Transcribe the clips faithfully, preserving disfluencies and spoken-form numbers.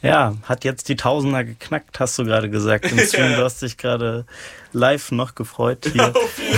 Ja, hat jetzt die Tausender geknackt, hast du gerade gesagt. Im Stream, du hast dich gerade live noch gefreut hier.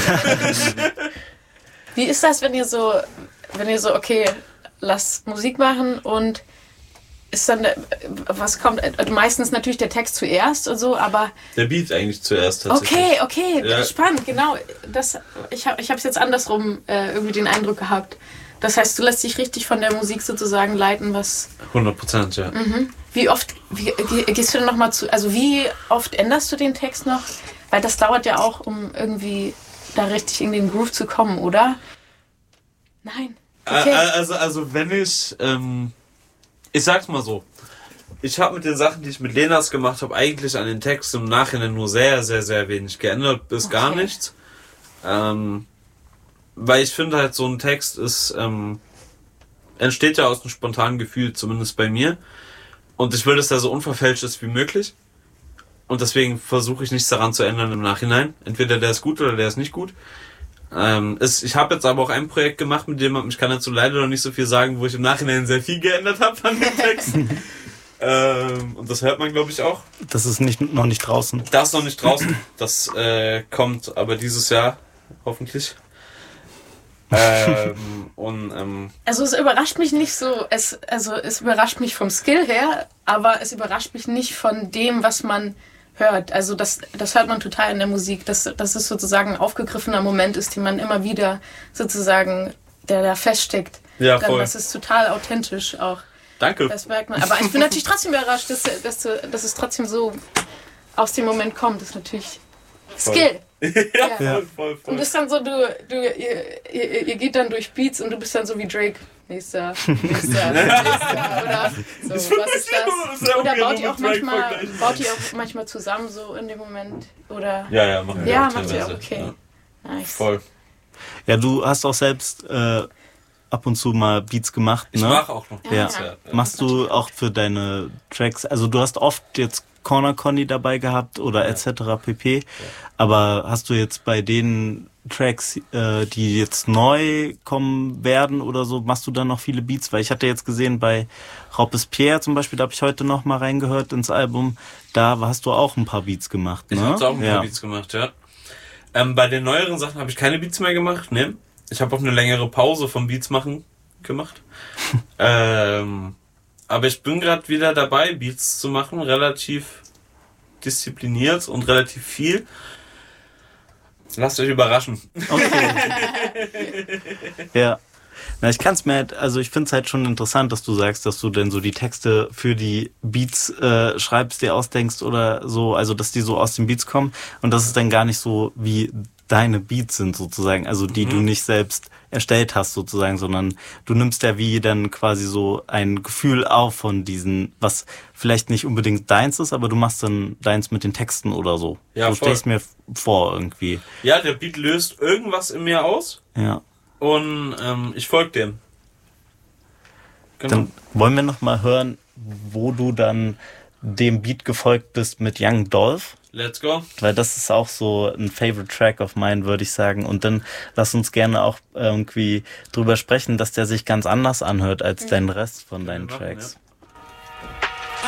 Wie ist das, wenn ihr so, wenn ihr so, okay, lasst Musik machen und ist dann, was kommt, meistens natürlich der Text zuerst und so, aber... Der Beat eigentlich zuerst tatsächlich. Okay, okay, ja. Spannend, genau. Das, ich habe ich es jetzt andersrum äh, irgendwie den Eindruck gehabt. Das heißt, du lässt dich richtig von der Musik sozusagen leiten, was... hundert Prozent, ja. Mhm. Wie oft, wie, gehst du denn nochmal zu, also wie oft änderst du den Text noch? Weil das dauert ja auch, um irgendwie da richtig in den Groove zu kommen, oder? Nein. Okay. Also, also wenn ich... Ähm Ich sag's mal so, ich habe mit den Sachen, die ich mit Lenas gemacht habe, eigentlich an den Text im Nachhinein nur sehr, sehr, sehr wenig geändert, bis okay. gar nichts. Ähm, weil ich finde halt, so ein Text ist, ähm, entsteht ja aus einem spontanen Gefühl, zumindest bei mir. Und ich will, dass der so unverfälscht ist wie möglich. Und deswegen versuche ich nichts daran zu ändern im Nachhinein. Entweder der ist gut oder der ist nicht gut. Ähm, ist, ich habe jetzt aber auch ein Projekt gemacht, mit dem ich kann dazu leider noch nicht so viel sagen, wo ich im Nachhinein sehr viel geändert habe an den Texten. ähm, und das hört man, glaube ich, auch. Das ist nicht, noch nicht draußen. Das ist noch nicht draußen. Das äh, kommt aber dieses Jahr, hoffentlich. ähm, und, ähm, also es überrascht mich nicht so, es, also es überrascht mich vom Skill her, aber es überrascht mich nicht von dem, was man hört. Also das, das hört man total in der Musik, dass, dass es sozusagen ein aufgegriffener Moment ist, den man immer wieder sozusagen, der da feststeckt. Ja, Dann, voll. das ist total authentisch auch. Danke. Das merkt man. Aber ich bin natürlich trotzdem überrascht, dass, dass, dass es trotzdem so aus dem Moment kommt. Das ist natürlich Skill. ja, ja. Voll, voll, voll. Und bist dann so, du, du ihr, ihr, ihr geht dann durch Beats und du bist dann so wie Drake. Nächster, nächster, nächster, oder so, was ist das? Oder baut ihr auch manchmal, baut ihr auch manchmal zusammen so in dem Moment? Oder? Ja, ja, machen wir ja, auch macht ihr auch, teilweise. okay. Ja. Nice. Voll. Ja, du hast auch selbst äh, ab und zu mal Beats gemacht, ne? Ich mache auch noch ja. Beats, ja. ja. Machst du auch für deine Tracks, also du hast oft jetzt Corner Conny dabei gehabt oder ja. et cetera pp. Ja. Aber hast du jetzt bei den Tracks, äh, die jetzt neu kommen werden oder so, machst du dann noch viele Beats? Weil ich hatte jetzt gesehen, bei Robespierre zum Beispiel, da habe ich heute noch mal reingehört ins Album, da hast du auch ein paar Beats gemacht, ne? Ich habe auch ein ja. paar Beats gemacht, ja. Ähm, bei den neueren Sachen habe ich keine Beats mehr gemacht, ne? Ich habe auch eine längere Pause vom Beats machen gemacht. ähm, aber ich bin gerade wieder dabei, Beats zu machen, relativ diszipliniert und relativ viel. Lasst euch überraschen. Okay. ja. Na, ich kann's mir halt, also ich find's halt schon interessant, dass du sagst, dass du denn so die Texte für die Beats äh, schreibst, dir ausdenkst oder so, also dass die so aus den Beats kommen und dass es dann gar nicht so wie deine Beats sind sozusagen, also die mhm. du nicht selbst erstellt hast sozusagen, sondern du nimmst ja wie dann quasi so ein Gefühl auf von diesen, was vielleicht nicht unbedingt deins ist, aber du machst dann deins mit den Texten oder so. Ja, so stelle ich mir vor irgendwie. Ja, der Beat löst irgendwas in mir aus. Ja. Und ähm, ich folge dem. Genau. Dann wollen wir noch mal hören, wo du dann dem Beat gefolgt bist mit Young Dolph. Let's go. Weil das ist auch so ein Favorite Track of mine, würde ich sagen. Und dann lass uns gerne auch irgendwie drüber sprechen, dass der sich ganz anders anhört als mhm. dein Rest von deinen Tracks. Ja.